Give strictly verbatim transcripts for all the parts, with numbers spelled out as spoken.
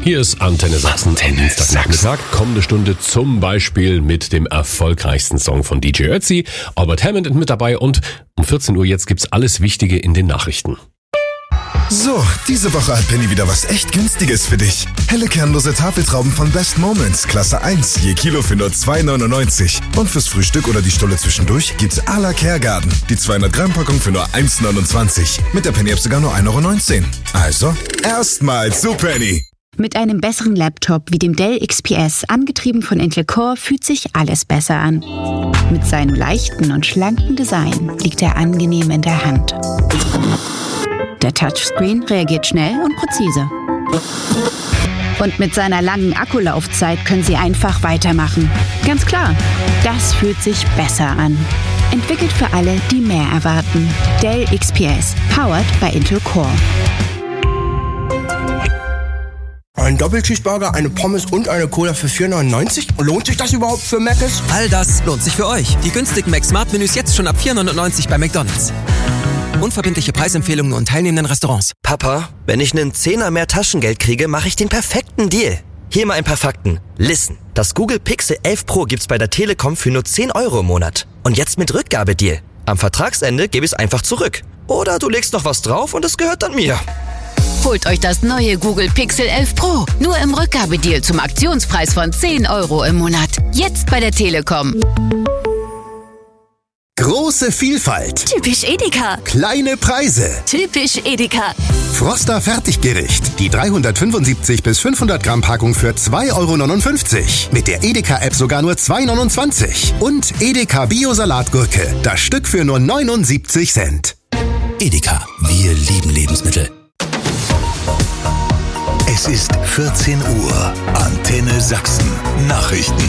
Hier ist Antenne Sachsen am Dienstagnachmittag. Kommende Stunde zum Beispiel mit dem erfolgreichsten Song von D J Ötzi, Albert Hammond mit dabei und um vierzehn Uhr jetzt gibt's alles Wichtige in den Nachrichten. So, diese Woche hat Penny wieder was echt Günstiges für dich. Helle kernlose Tafeltrauben von Best Moments, Klasse eins, je Kilo für nur zwei neunundneunzig. Und fürs Frühstück oder die Stulle zwischendurch gibt's à la Kergarten. Die zweihundert Gramm Packung für nur eins neunundzwanzig. Mit der Penny-App sogar nur ein Euro neunzehn. Also, erstmal zu Penny. Mit einem besseren Laptop wie dem Dell X P S, angetrieben von Intel Core, fühlt sich alles besser an. Mit seinem leichten und schlanken Design liegt er angenehm in der Hand. Der Touchscreen reagiert schnell und präzise. Und mit seiner langen Akkulaufzeit können Sie einfach weitermachen. Ganz klar, das fühlt sich besser an. Entwickelt für alle, die mehr erwarten. Dell X P S, powered by Intel Core. Ein Doppelcheeseburger, eine Pommes und eine Cola für vier neunundneunzig? Lohnt sich das überhaupt für Mc's? All das lohnt sich für euch. Die günstigen Mac-Smart-Menüs jetzt schon ab vier neunundneunzig bei McDonald's. Unverbindliche Preisempfehlungen und teilnehmenden Restaurants. Papa, wenn ich einen Zehner mehr Taschengeld kriege, mache ich den perfekten Deal. Hier mal ein paar Fakten. Listen, das Google Pixel elf Pro gibt's bei der Telekom für nur zehn Euro im Monat. Und jetzt mit Rückgabedeal. Am Vertragsende gebe ich es einfach zurück. Oder du legst noch was drauf und es gehört dann mir. Holt euch das neue Google Pixel elf Pro. Nur im Rückgabedeal zum Aktionspreis von zehn Euro im Monat. Jetzt bei der Telekom. Große Vielfalt. Typisch Edeka. Kleine Preise. Typisch Edeka. Froster Fertiggericht. Die dreihundertfünfundsiebzig bis fünfhundert Gramm Packung für zwei Euro neunundfünfzig. Mit der Edeka-App sogar nur zwei Euro neunundzwanzig. Und Edeka Bio-Salatgurke. Das Stück für nur neunundsiebzig Cent. Edeka. Wir lieben Lebensmittel. Es ist vierzehn Uhr. Antenne Sachsen. Nachrichten.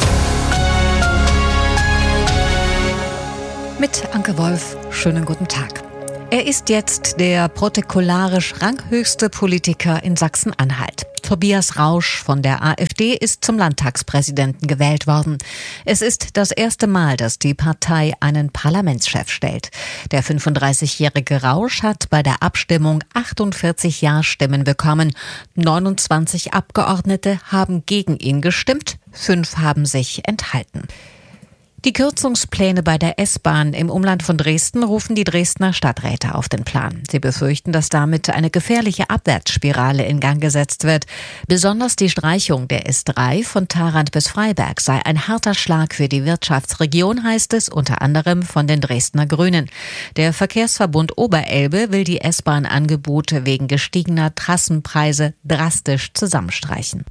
Mit Anke Wolf, schönen guten Tag. Er ist jetzt der protokollarisch ranghöchste Politiker in Sachsen-Anhalt. Tobias Rausch von der AfD ist zum Landtagspräsidenten gewählt worden. Es ist das erste Mal, dass die Partei einen Parlamentschef stellt. Der fünfunddreißigjährige Rausch hat bei der Abstimmung achtundvierzig Ja-Stimmen bekommen. neunundzwanzig Abgeordnete haben gegen ihn gestimmt, fünf haben sich enthalten. Die Kürzungspläne bei der S-Bahn im Umland von Dresden rufen die Dresdner Stadträte auf den Plan. Sie befürchten, dass damit eine gefährliche Abwärtsspirale in Gang gesetzt wird. Besonders die Streichung der S drei von Tharandt bis Freiberg sei ein harter Schlag für die Wirtschaftsregion, heißt es unter anderem von den Dresdner Grünen. Der Verkehrsverbund Oberelbe will die S-Bahn-Angebote wegen gestiegener Trassenpreise drastisch zusammenstreichen.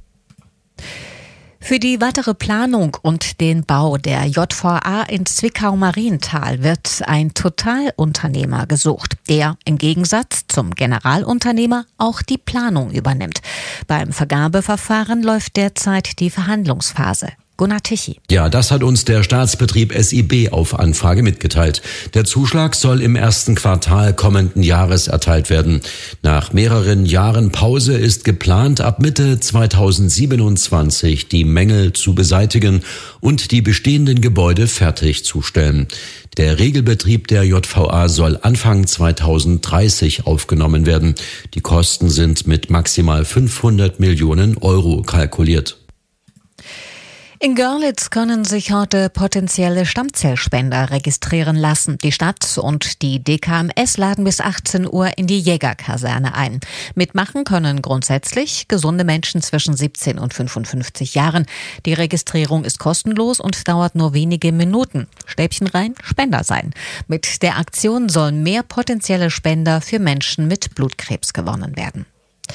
Für die weitere Planung und den Bau der J V A in Zwickau-Marienthal wird ein Totalunternehmer gesucht, der im Gegensatz zum Generalunternehmer auch die Planung übernimmt. Beim Vergabeverfahren läuft derzeit die Verhandlungsphase. Gunnar Tichy. Ja, das hat uns der Staatsbetrieb S I B auf Anfrage mitgeteilt. Der Zuschlag soll im ersten Quartal kommenden Jahres erteilt werden. Nach mehreren Jahren Pause ist geplant, ab Mitte zweitausendsiebenundzwanzig die Mängel zu beseitigen und die bestehenden Gebäude fertigzustellen. Der Regelbetrieb der J V A soll Anfang zweitausenddreißig aufgenommen werden. Die Kosten sind mit maximal fünfhundert Millionen Euro kalkuliert. In Görlitz können sich heute potenzielle Stammzellspender registrieren lassen. Die Stadt und die D K M S laden bis achtzehn Uhr in die Jägerkaserne ein. Mitmachen können grundsätzlich gesunde Menschen zwischen siebzehn und fünfundfünfzig Jahren. Die Registrierung ist kostenlos und dauert nur wenige Minuten. Stäbchen rein, Spender sein. Mit der Aktion sollen mehr potenzielle Spender für Menschen mit Blutkrebs gewonnen werden.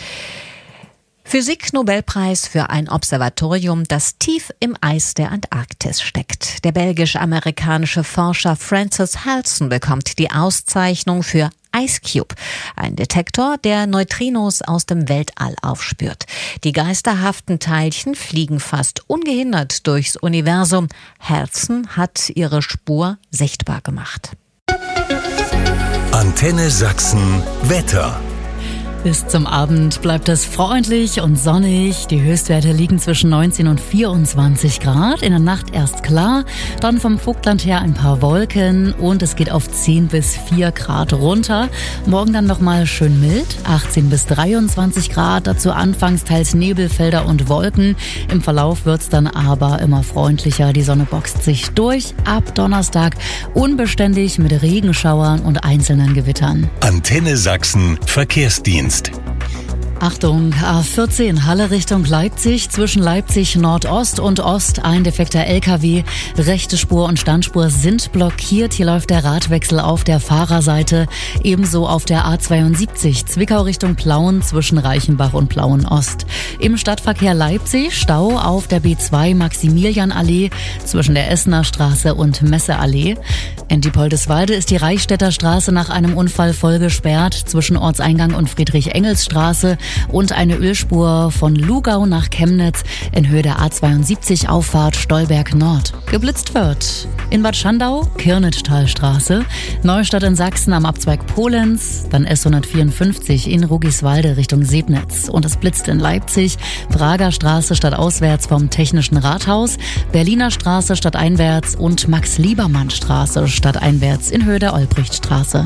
Physik-Nobelpreis für ein Observatorium, das tief im Eis der Antarktis steckt. Der belgisch-amerikanische Forscher Francis Halson bekommt die Auszeichnung für IceCube, ein Detektor, der Neutrinos aus dem Weltall aufspürt. Die geisterhaften Teilchen fliegen fast ungehindert durchs Universum. Halson hat ihre Spur sichtbar gemacht. Antenne Sachsen Wetter. Bis zum Abend bleibt es freundlich und sonnig. Die Höchstwerte liegen zwischen neunzehn und vierundzwanzig Grad. In der Nacht erst klar, dann vom Vogtland her ein paar Wolken und es geht auf zehn bis vier Grad runter. Morgen dann nochmal schön mild, achtzehn bis dreiundzwanzig Grad. Dazu anfangs teils Nebelfelder und Wolken. Im Verlauf wird's dann aber immer freundlicher. Die Sonne boxt sich durch. Ab Donnerstag unbeständig mit Regenschauern und einzelnen Gewittern. Antenne Sachsen Verkehrsdienst. Achtung, A vierzehn Halle Richtung Leipzig, zwischen Leipzig Nordost und Ost ein defekter L K W. Rechte Spur und Standspur sind blockiert. Hier läuft der Radwechsel auf der Fahrerseite. Ebenso auf der A zweiundsiebzig Zwickau Richtung Plauen zwischen Reichenbach und Plauen Ost. Im Stadtverkehr Leipzig Stau auf der B zwei Maximilianallee zwischen der Essener Straße und Messeallee. In Diepoldeswalde ist die Reichstädter Straße nach einem Unfall voll gesperrt zwischen Ortseingang und Friedrich-Engels-Straße. Und eine Ölspur von Lugau nach Chemnitz in Höhe der A zweiundsiebzig Auffahrt Stolberg Nord. Geblitzt wird in Bad Schandau, Kirnittalstraße, Neustadt in Sachsen am Abzweig Polenz, dann S hundertvierundfünfzig in Ruggiswalde Richtung Sebnitz. Und es blitzt in Leipzig, Prager Straße stadtauswärts vom Technischen Rathaus, Berliner Straße stadteinwärts und Max-Liebermann-Straße stadteinwärts in Höhe der Olbrichtstraße.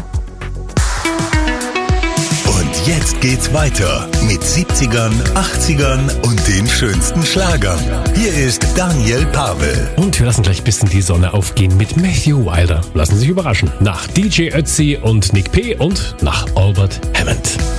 Und jetzt geht's weiter mit siebzigern, achtzigern und den schönsten Schlagern. Hier ist Daniel Pavel. Und wir lassen gleich ein bisschen die Sonne aufgehen mit Matthew Wilder. Lassen Sie sich überraschen. Nach D J Ötzi und Nick P. und nach Albert Hammond.